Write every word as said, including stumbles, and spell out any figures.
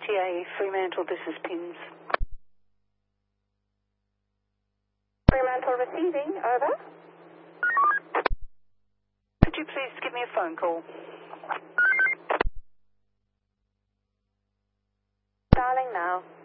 A, Fremantle, this is Pins. Fremantle receiving, over. Could you please give me a phone call? Dialing now.